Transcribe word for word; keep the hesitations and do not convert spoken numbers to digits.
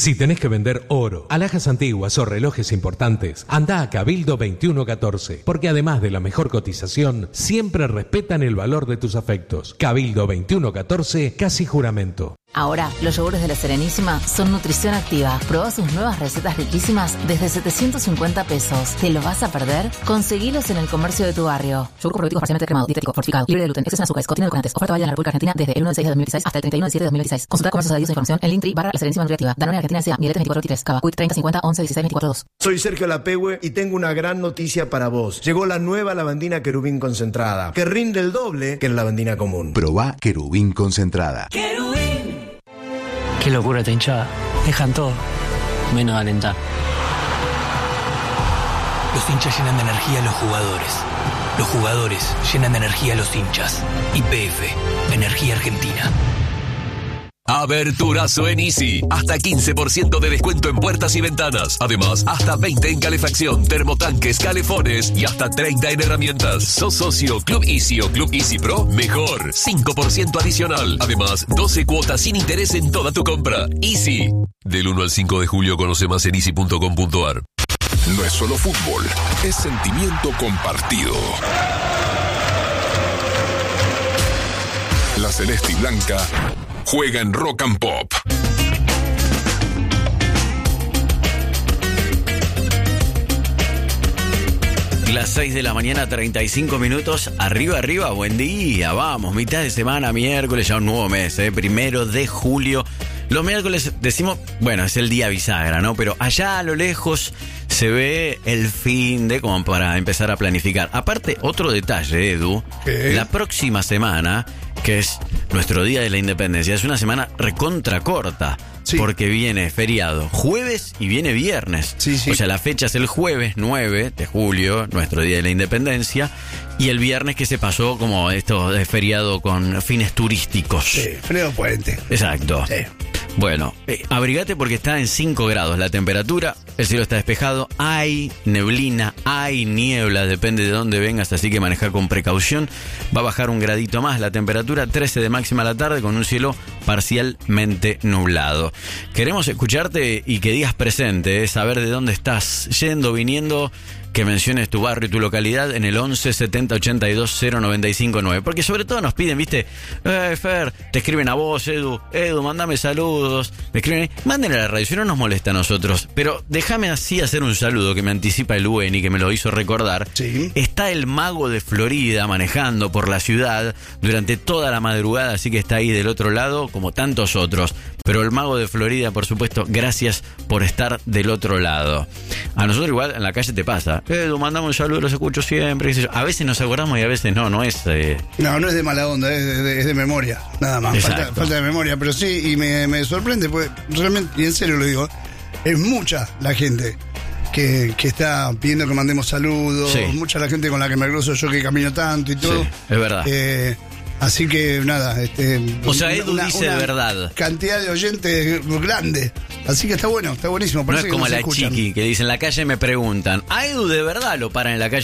Si tenés que vender oro, alhajas antiguas o relojes importantes, anda a Cabildo veintiuno catorce, porque además de la mejor cotización, siempre respetan el valor de tus afectos. Cabildo veintiuno catorce, casi juramento. Ahora, los yogures de La Serenísima son nutrición activa. Probá sus nuevas recetas riquísimas desde setecientos cincuenta pesos. ¿Te lo vas a perder? Conseguilos en el comercio de tu barrio. Yogur probiótico parcialmente cremado, dietético, fortificado, libre de gluten, exceso en azúcares, contiene edulcorantes. Oferta válida en la República Argentina desde el uno de seis de dos mil dieciséis hasta el treinta y uno de siete de dos mil veintiséis. Consulta comercios aditivos e información en Linktree barra La Serenísima Nutriactiva. Danone Argentina S A, Miletes veinticuatro veintitrés, Cava, Quick treinta cincuenta once dieciséis veinticuatro dos. Soy Sergio Lapehue y tengo una gran noticia para vos. Llegó la nueva lavandina Querubín concentrada, que rinde el doble que la lavandina común. Probá Querubín concentrada. ¡Querubín! Qué locura esta hinchada. Dejan todo, menos alentar. Los hinchas llenan de energía a los jugadores. Los jugadores llenan de energía a los hinchas. Y P F, Energía Argentina. Aberturazo en Easy. Hasta quince por ciento de descuento en puertas y ventanas. Además, hasta veinte en calefacción, termotanques, calefones y hasta treinta en herramientas. ¿Sos socio Club Easy o Club Easy Pro? Mejor. cinco por ciento adicional. Además, doce cuotas sin interés en toda tu compra. Easy. Del uno al cinco de julio conoce más en easy punto com punto a r. No es solo fútbol, es sentimiento compartido. La Celeste y Blanca juega en Rock and Pop. Las seis de la mañana, treinta y cinco minutos. Arriba, arriba, buen día. Vamos, mitad de semana, miércoles, ya un nuevo mes, ¿eh? Primero de julio. Los miércoles decimos, bueno, es el día bisagra, ¿no? Pero allá a lo lejos se ve el fin de como para empezar a planificar. Aparte, otro detalle, Edu. ¿Qué? La próxima semana, que es nuestro Día de la Independencia, es una semana recontra corta. Sí. Porque viene feriado jueves y viene viernes. Sí, sí. O sea, la fecha es el jueves nueve de julio, nuestro Día de la Independencia, y el viernes que se pasó como esto de feriado con fines turísticos. Sí, feriado puente. Exacto. Sí. Bueno, eh, abrigate porque está en cinco grados la temperatura, el cielo está despejado, hay neblina, hay niebla, depende de dónde vengas, así que maneja con precaución. Va a bajar un gradito más la temperatura, trece de máxima a la tarde con un cielo parcialmente nublado. Queremos escucharte y que digas presente, eh, saber de dónde estás yendo, viniendo, que menciones tu barrio y tu localidad en el once setenta ochenta y dos cero noventa y cinco nueve. Porque sobre todo nos piden, viste, eh, Fer, te escriben a vos, Edu, Edu, mándame saludos, me escriben, mándenle a la radio, si no nos molesta a nosotros. Pero déjame así hacer un saludo que me anticipa el U N I, que me lo hizo recordar. Sí. Está el mago de Florida manejando por la ciudad durante toda la madrugada, así que está ahí del otro lado, como tantos otros. Pero el mago de Florida, por supuesto, gracias por estar del otro lado. A nosotros igual en la calle te pasa. Edu, mandame un saludo, los escucho siempre. Qué sé yo. A veces nos acordamos y a veces no, no es... Eh... No, no es de mala onda, es de, de, es de memoria, nada más. Falta, falta de memoria, pero sí, y me, me sorprende, porque realmente, y en serio lo digo, es mucha la gente que, que está pidiendo que mandemos saludos, sí. Mucha la gente con la que me cruzo yo que camino tanto y todo. Sí, es verdad. Eh, Así que nada, este, o sea, Edu una, dice una de verdad. Cantidad de oyentes grande. Así que está bueno, está buenísimo. No es como la escuchan. Chiqui que dice en la calle me preguntan, ¿a Edu de verdad lo paran en la calle